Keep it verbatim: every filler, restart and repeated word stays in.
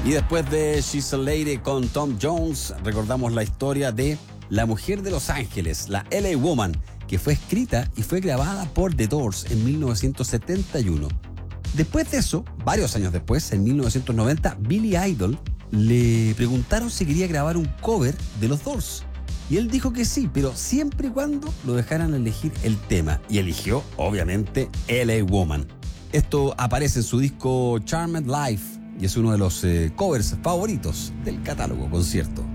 Y después de She's a Lady con Tom Jones, recordamos la historia de La Mujer de Los Ángeles, la L A Woman, que fue escrita y fue grabada por The Doors en mil novecientos setenta y uno. Después de eso, varios años después, en mil novecientos noventa, Billy Idol le preguntaron si quería grabar un cover de los Doors. Y él dijo que sí, pero siempre y cuando lo dejaran elegir el tema. Y eligió, obviamente, L A Woman. Esto aparece en su disco Charmed Life y es uno de los eh, covers favoritos del catálogo concierto.